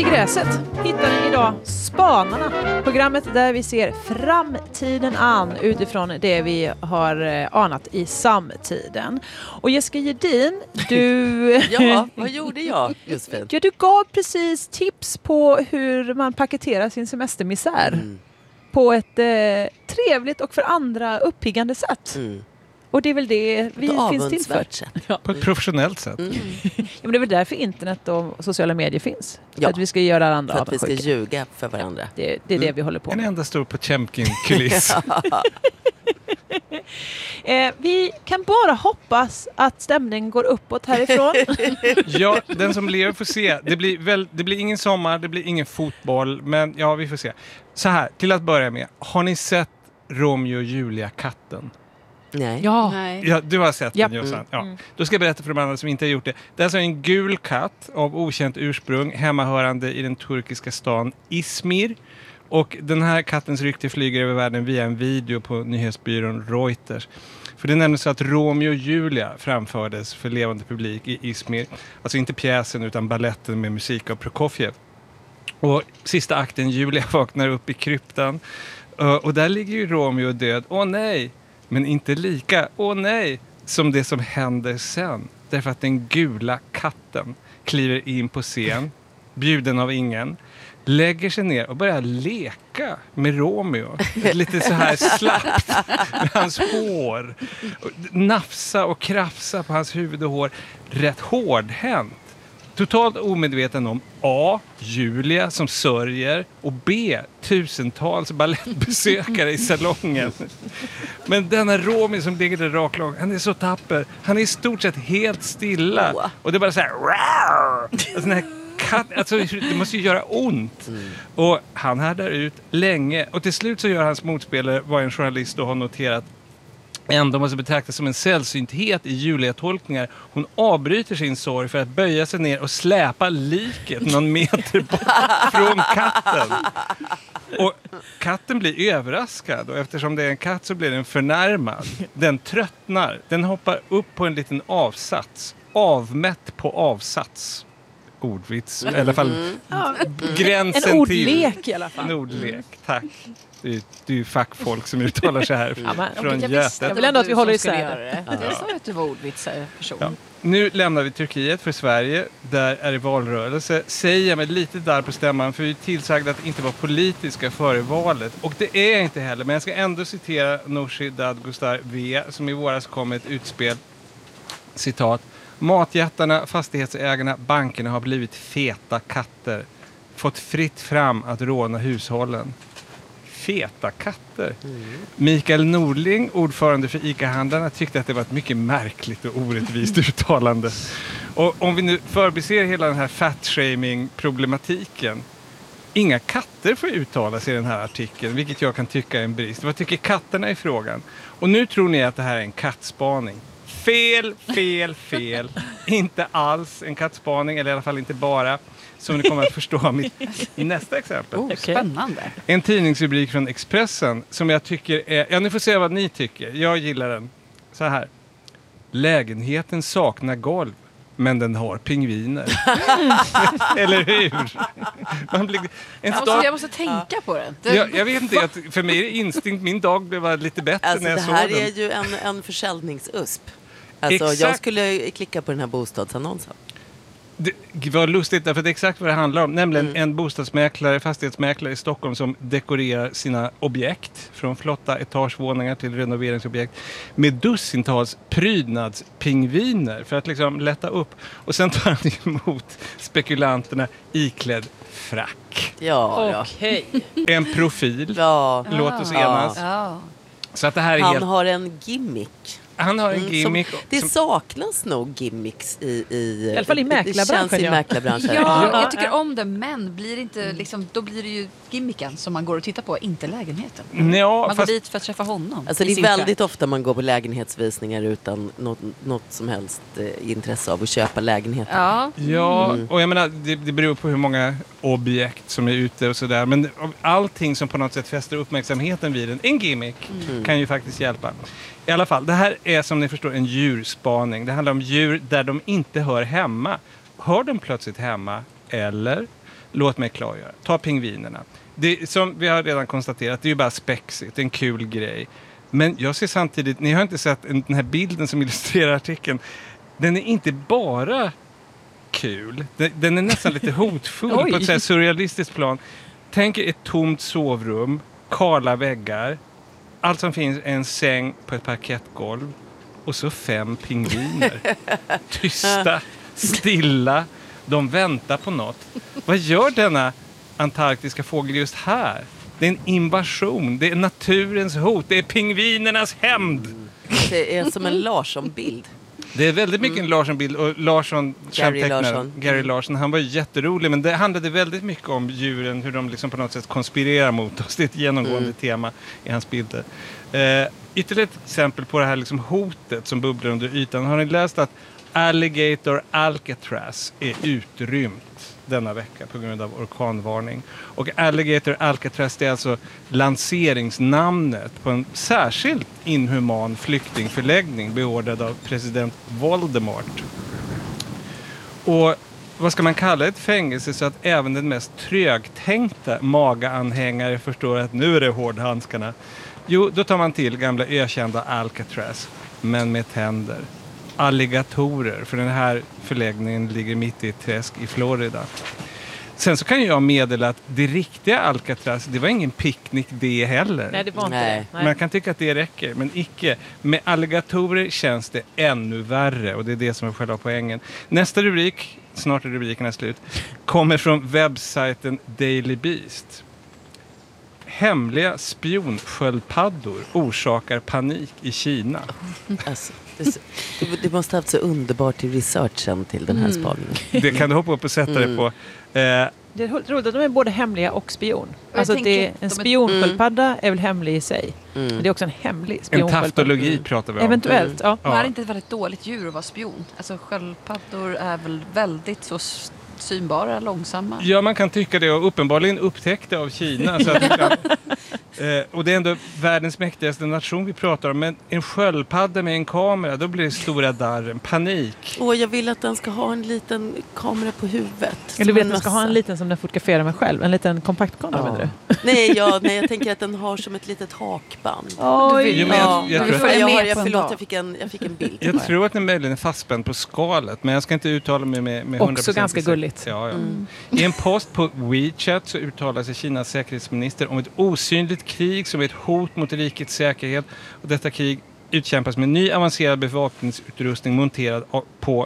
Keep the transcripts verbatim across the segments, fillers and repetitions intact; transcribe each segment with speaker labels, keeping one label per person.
Speaker 1: i gräset hittar ni idag Spanarna, programmet där vi ser framtiden an utifrån det vi har anat i samtiden. Och Jessica Gedin, du...
Speaker 2: ja, vad gjorde jag just för?
Speaker 1: Ja, du gav precis tips på hur man paketerar sin semestermisär mm. på ett eh, trevligt och för andra uppiggande sätt. Mm. Och det är väl det vi finns till för.
Speaker 3: Ja. På ett professionellt sätt. Mm.
Speaker 1: Ja, men det är väl därför internet och sociala medier finns. För ja. att vi ska göra andra
Speaker 2: För att vi ska ljuga för varandra.
Speaker 1: Det, det är mm. det vi håller på med.
Speaker 3: En enda stor Potemkin-kuliss.
Speaker 1: eh, vi kan bara hoppas att stämningen går uppåt härifrån.
Speaker 3: Ja, den som lever får se. Det blir, väl, det blir ingen sommar, det blir ingen fotboll. Men ja, vi får se. Så här, till att börja med. Har ni sett Romeo och Julia-katten?
Speaker 2: Nej.
Speaker 1: Ja.
Speaker 4: Nej.
Speaker 3: Ja, du har sett
Speaker 1: yep.
Speaker 3: den, Jossan. Ja.
Speaker 1: Mm.
Speaker 3: Då ska jag berätta för de andra som inte har gjort det. Det är alltså en gul katt av okänt ursprung, hemmahörande i den turkiska stan Izmir. Och den här kattens rykte flyger över världen via en video på nyhetsbyrån Reuters. För det är nämligen så att Romeo och Julia framfördes för levande publik i Izmir. Alltså inte pjäsen utan balletten med musik av Prokofjev. Och sista akten, Julia vaknar upp i kryptan. Och där ligger ju Romeo död. Åh nej! Men inte lika, åh nej, som det som händer sen. Därför att den gula katten kliver in på scen, bjuden av ingen, lägger sig ner och börjar leka med Romeo. Lite så här slappt med hans hår. Nafsa och krafsa på hans huvud och hår. Rätt hårdhänt. Totalt omedveten om A. Julia som sörjer och B. Tusentals ballettbesökare i salongen. Men denna Romeo som ligger där raklång, han är så tapper. Han är i stort sett helt stilla. Oh. Och det är bara så här... Alltså, den här katt, alltså, det måste ju göra ont. Mm. Och han härdar ut länge. Och till slut så gör hans motspelare, vad en journalist då har noterat, ändå måste betraktas som en sällsynthet i Julia-tolkningar. Hon avbryter sin sorg för att böja sig ner och släpa liket någon meter bort från katten. Och katten blir överraskad, och eftersom det är en katt så blir den förnärmad. Den tröttnar. Den hoppar upp på en liten avsats. Avmätt på avsats. Ordvits. I alla fall mm. gränsen
Speaker 1: en ordlek
Speaker 3: till...
Speaker 1: i alla fall.
Speaker 3: En ordlek, tack. Det är, det är ju fackfolk som uttalar sig här ja, men, från Götet.
Speaker 1: Jag vill ändå att vi håller isär det.
Speaker 4: Ja. Jag sa att du var ordvitsare person. Ja.
Speaker 3: Nu lämnar vi Turkiet för Sverige. Där är det valrörelse. Säger jag med lite där på stämman, för vi är tillsagda att inte vara politiska före valet. Och det är jag inte heller. Men jag ska ändå citera Nooshi Dadgostar V, som i våras kom med ett utspel. Citat. Matjättarna, fastighetsägarna, bankerna har blivit feta katter. Fått fritt fram att råna hushållen. Feta katter. Mm. Mikael Nordling, ordförande för ICA-handlarna, tyckte att det var ett mycket märkligt och orättvist uttalande. Och om vi nu förbiser hela den här fat-shaming-problematiken. Inga katter får uttala sig i den här artikeln, vilket jag kan tycka är en brist. Vad tycker katterna i frågan? Och nu tror ni att det här är en kattspaning. Fel, fel, fel. Inte alls en kattspaning, eller i alla fall inte bara. Som ni kommer att förstå mitt, i nästa exempel.
Speaker 4: Oh, spännande.
Speaker 3: En tidningsrubrik från Expressen som jag tycker är... Ja, ni får se vad ni tycker. Jag gillar den. Så här. Lägenheten saknar golv, men den har pingviner. Eller hur? Man blir, en
Speaker 4: jag, måste,
Speaker 3: start...
Speaker 4: jag måste tänka på den. Det...
Speaker 3: Jag, jag vet inte, jag, för mig är det instinkt. Min dag blev lite bättre
Speaker 2: alltså,
Speaker 3: när jag såg
Speaker 2: den.
Speaker 3: den.
Speaker 2: Det här är ju en, en försäljningsusp. Alltså, jag skulle klicka på den här bostadsannonsen.
Speaker 3: Det var lustigt därför det är exakt vad det handlar om. Nämligen mm. en bostadsmäklare, fastighetsmäklare i Stockholm som dekorerar sina objekt från flotta etagevåningar till renoveringsobjekt med dussintals prydnadspingviner för att liksom lätta upp. Och sen tar han emot spekulanterna iklädd frack.
Speaker 2: Ja,
Speaker 1: okej.
Speaker 2: Okay.
Speaker 3: En profil.
Speaker 2: Ja.
Speaker 3: Låt oss enas.
Speaker 4: Ja.
Speaker 3: Så att det här är
Speaker 2: han
Speaker 3: helt...
Speaker 2: har en gimmick.
Speaker 3: Han har en
Speaker 2: mm,
Speaker 3: gimmick.
Speaker 2: Som, det
Speaker 3: som...
Speaker 2: saknas nog gimmicks i... I,
Speaker 1: I alla fall i mäklarbranschen.
Speaker 2: Det känns i mäklarbranschen.
Speaker 4: Ja, jag tycker om det, men blir inte, liksom, då blir det ju gimmicken som man går och tittar på, inte lägenheten.
Speaker 3: Ja,
Speaker 4: man
Speaker 3: fast...
Speaker 4: går dit för att träffa honom.
Speaker 2: Alltså det är väldigt ofta man går på lägenhetsvisningar utan något, något som helst eh, intresse av att köpa lägenheter.
Speaker 4: Ja,
Speaker 3: ja
Speaker 2: mm.
Speaker 3: och jag menar, det, det beror på hur många objekt som är ute och sådär. Men allting som på något sätt fäster uppmärksamheten vid en, en gimmick mm. kan ju faktiskt hjälpa. I alla fall, det här är som ni förstår en djurspaning. Det handlar om djur där de inte hör hemma. Hör de plötsligt hemma? Eller Låt mig klargöra. Ta pingvinerna. Det, som vi har redan konstaterat, det är ju bara spexigt. Det är en kul grej. Men jag ser samtidigt, ni har inte sett den här bilden som illustrerar artikeln. Den är inte bara kul. Den, den är nästan lite hotfull på ett så här surrealistiskt plan. Tänk er ett tomt sovrum, kala väggar. Allt som finns är en säng på ett parkettgolv. Och så fem pingviner. Tysta, stilla. De väntar på något. Vad gör denna antarktiska fågel just här? Det är en invasion. Det är naturens hot. Det är pingvinernas hämnd.
Speaker 2: Det är som en Larsson-bild.
Speaker 3: Det är väldigt mycket mm. en Larsson-bild. Och Larsson,
Speaker 2: Gary Larsson.
Speaker 3: Gary Larsson, han var jätterolig. Men det handlade väldigt mycket om djuren. Hur de liksom på något sätt konspirerar mot oss. Det är ett genomgående mm. tema i hans bilder. Eh, ytterligare ett exempel på det här liksom hotet som bubblar under ytan. Har ni läst att Alligator Alcatraz är utrymt denna vecka på grund av orkanvarning? Och Alligator Alcatraz, det är alltså lanseringsnamnet på en särskilt inhuman flyktingförläggning beordrad av president Voldemort. Och vad ska man kalla ett fängelse så att även den mest trögtänkta magaanhängare förstår att nu är det hårdhandskarna? Jo, då tar man till gamla ökända Alcatraz, men med tänder. Alligatorer, för den här förläggningen ligger mitt i ett träsk i Florida. Sen så kan jag meddela att det riktiga Alcatraz, det var ingen picknick det heller.
Speaker 1: Nej, det var inte
Speaker 2: Nej.
Speaker 1: det. Nej.
Speaker 3: Man kan tycka att det räcker, men icke. Med alligatorer känns det ännu värre, och det är det som är själva poängen. Nästa rubrik, snart är rubrikerna slut, kommer från webbsajten Daily Beast. Hemliga spionsköldpaddor orsakar panik i Kina.
Speaker 2: Alltså, det, det måste ha haft så underbart till researchen till den här
Speaker 1: Mm.
Speaker 2: spaningen.
Speaker 3: Det kan du hoppa upp och sätta
Speaker 2: Mm.
Speaker 3: dig på. Eh,
Speaker 1: Det är roligt att de är både hemliga och spion.
Speaker 4: Jag
Speaker 1: Alltså
Speaker 4: tänker,
Speaker 1: det, en
Speaker 4: de är-
Speaker 1: spionsköldpadda är väl hemlig i sig.
Speaker 2: Mm.
Speaker 1: Men det är också en hemlig
Speaker 3: en
Speaker 1: spionsköldpadda.
Speaker 3: taftologi pratar vi om.
Speaker 1: Eventuellt, ja.
Speaker 4: Men
Speaker 3: Ja.
Speaker 4: är det inte ett väldigt dåligt djur att vara spion? Alltså sköldpaddor är väl väldigt så s- synbara, långsamma.
Speaker 3: Ja, man kan tycka det, och uppenbarligen upptäckte av Kina. Så att, eh, och det är ändå världens mäktigaste nation vi pratar om. Men en sköldpadda med en kamera, då blir det stora darren. Panik.
Speaker 2: Åh, jag vill att den ska ha en liten kamera på huvudet.
Speaker 1: Eller du
Speaker 2: som
Speaker 1: vet,
Speaker 2: en
Speaker 1: den ska ha
Speaker 2: mössa.
Speaker 1: en liten som den fotograferar med själv. En liten kompaktkamera,
Speaker 2: Ja.
Speaker 1: menar du?
Speaker 2: Nej, ja, nej, jag tänker att den har som ett litet hakband.
Speaker 1: Oj,
Speaker 3: Jo, men jag-
Speaker 2: Ja,
Speaker 3: jag
Speaker 2: jag,
Speaker 3: tror
Speaker 2: jag,
Speaker 3: att-
Speaker 2: jag,
Speaker 4: med
Speaker 2: har-
Speaker 4: på
Speaker 2: jag,
Speaker 4: en
Speaker 2: förlåt,
Speaker 4: dag.
Speaker 2: jag fick en, jag fick en bild.
Speaker 3: Jag tror att den möjligen är fastspänd på skalet, men jag ska inte uttala mig med, med hundra procent.
Speaker 1: Också ganska gulligt.
Speaker 3: Ja, ja.
Speaker 2: Mm.
Speaker 3: I en post på WeChat så uttalar sig Kinas säkerhetsminister om ett osynligt krig som är ett hot mot rikets säkerhet. Och detta krig utkämpas med ny avancerad bevakningsutrustning monterad på,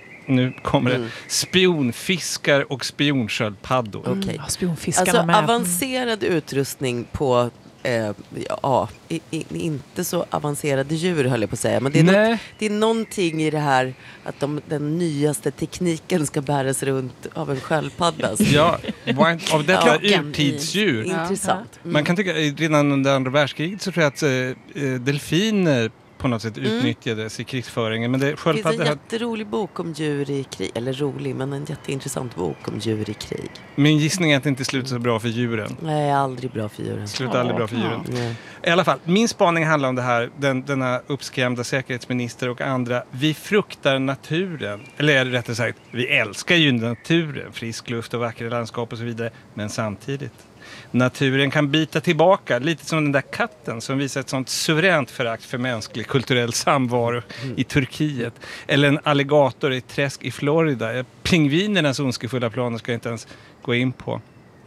Speaker 3: nu kommer det,
Speaker 2: Mm.
Speaker 3: spionfiskar och spionsköldpaddor.
Speaker 2: Okej.
Speaker 1: Ja, spionfiskarna
Speaker 2: Alltså
Speaker 1: med.
Speaker 2: avancerad utrustning på eh, ja, i, i, inte så avancerade djur höll jag på att säga. Men det är,
Speaker 3: Nej.
Speaker 2: något, det är någonting i det här att de, den nyaste tekniken ska bäras runt av en sköldpadda.
Speaker 3: Ja, why- av detta
Speaker 2: Klockan
Speaker 3: urtidsdjur.
Speaker 2: i- Intressant. Mm.
Speaker 3: Man kan tycka, redan under andra världskriget så tror jag att eh, eh, delfiner på något sätt
Speaker 2: Mm.
Speaker 3: utnyttjades i krigsföringen. Men det
Speaker 2: Det finns
Speaker 3: sköldpaddor
Speaker 2: en
Speaker 3: har-
Speaker 2: jätterolig bok om djur i krig. Eller rolig, men en jätteintressant bok om djur i krig.
Speaker 3: Min gissning är att det inte slutar så bra för djuren.
Speaker 2: Nej, aldrig bra för djuren.
Speaker 3: Slutar aldrig bra för djuren.
Speaker 2: Nej.
Speaker 3: I alla fall, min spaning handlar om det här. Den, denna uppskrämda säkerhetsminister och andra. Vi fruktar naturen. Eller rättare sagt, vi älskar ju naturen. Frisk luft och vackra landskap och så vidare. Men samtidigt, naturen kan bita tillbaka. Lite som den där katten som visar ett sånt suveränt förakt för mänsklig kulturell samvaro i Turkiet. Eller en alligator i ett träsk i Florida. Pingvinernas ondskefulla planer ska jag inte ens gå in på.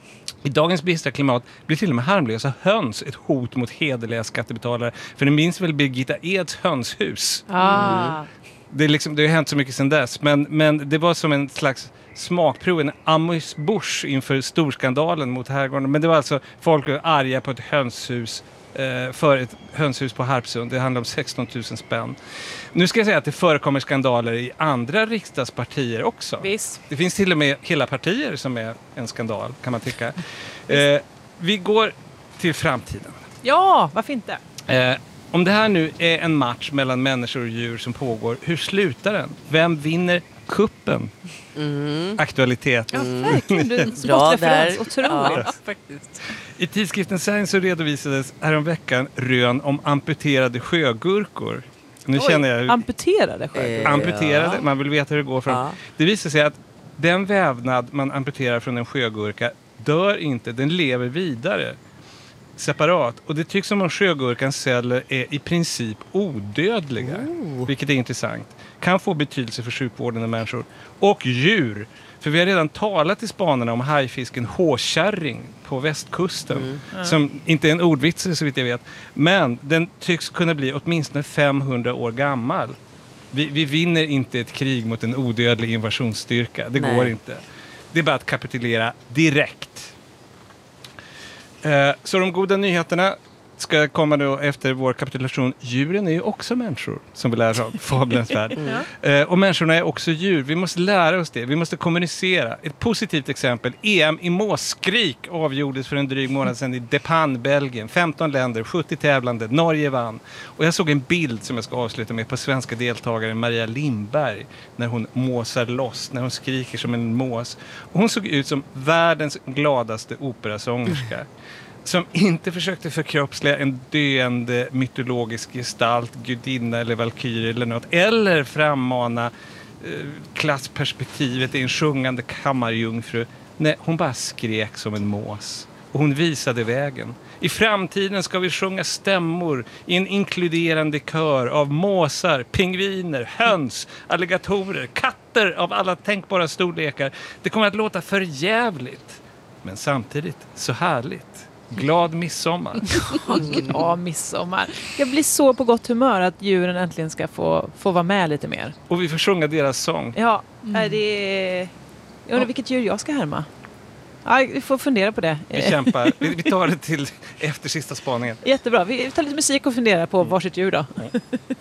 Speaker 3: I dagens bistra klimat blir till och med harmlösa höns ett hot mot hederliga skattebetalare. För ni minns väl Birgitta Eds hönshus?
Speaker 1: Ah.
Speaker 3: Det, är liksom, det har hänt så mycket sedan dess. Men, men det var som en slags smakprov, en amuse-bouche inför storskandalen mot herrgården. Men det var alltså folk var arga på ett hönshus, eh, för ett hönshus på Harpsund. Det handlar om sexton tusen spänn. Nu ska jag säga att det förekommer skandaler i andra riksdagspartier också.
Speaker 1: Visst.
Speaker 3: Det finns till och med hela partier som är en skandal, kan man tycka. Eh, vi går till framtiden.
Speaker 1: Ja, varför inte?
Speaker 3: Eh, om det här nu är en match mellan människor och djur som pågår, hur slutar den? Vem vinner kuppen?
Speaker 2: Mm.
Speaker 3: Aktualitet.
Speaker 1: Ja, verkligen. Du,
Speaker 2: Bra
Speaker 1: sportreferens.
Speaker 2: där.
Speaker 1: Otroligt.
Speaker 2: Ja.
Speaker 4: faktiskt.
Speaker 3: I tidskriften Science så redovisades häromveckan rön om amputerade sjögurkor. Nu
Speaker 1: Oj,
Speaker 3: känner jag hur
Speaker 1: amputerade sjögurkor.
Speaker 2: Eh,
Speaker 3: amputerade,
Speaker 2: ja.
Speaker 3: man vill veta hur det går fram.
Speaker 2: Ja.
Speaker 3: Det visar sig att Den vävnad man amputerar från en sjögurka dör inte, den lever vidare separat. Och det tycks som om sjögurkans celler är i princip odödliga. Oh. Vilket är intressant. Kan få betydelse för sjukvården och människor. Och djur. För vi har redan talat i spanarna om hajfisken håkärring på västkusten. Mm. Mm. Som inte är en ordvits så vitt jag vet. Men den tycks kunna bli åtminstone femhundra år gammal. Vi, vi vinner inte ett krig mot en odödlig invasionsstyrka. Det Nej. går inte. Det är bara att kapitulera direkt. Eh, så de goda nyheterna ska komma då efter vår kapitulation. Djuren är ju också människor, som vi lär oss av fabelns värld. Mm. Eh, och människorna är också djur. Vi måste lära oss det. Vi måste kommunicera. Ett positivt exempel. E M i måsskrik avgjordes för en dryg månad sedan i Depan, Belgien. femton länder, sjuttio tävlande. Norge vann. Och jag såg en bild som jag ska avsluta med på svenska deltagaren Maria Lindberg. När hon måsar loss. När hon skriker som en mås. Och hon såg ut som världens gladaste operasångerska. Som inte försökte förkroppsliga en döende mytologisk gestalt, gudinna eller valkyrie eller något. Eller frammana eh, klassperspektivet i en sjungande kammarjungfru. Nej, hon bara skrek som en mås. Och hon visade vägen. I framtiden ska vi sjunga stämmor i en inkluderande kör av måsar, pingviner, höns, alligatorer, katter av alla tänkbara storlekar. Det kommer att låta för jävligt, men samtidigt så härligt. Glad midsommar.
Speaker 1: Glad midsommar. Jag blir så på gott humör att djuren äntligen ska få, få vara med lite mer.
Speaker 3: Och vi får sjunga deras sång.
Speaker 1: Ja, mm. det är... Jag undrar vilket djur jag ska härma. Ja, vi får fundera på det.
Speaker 3: Vi kämpar. Vi, vi tar det till efter sista spaningen.
Speaker 1: Jättebra. Vi tar lite musik och funderar på varsitt djur då.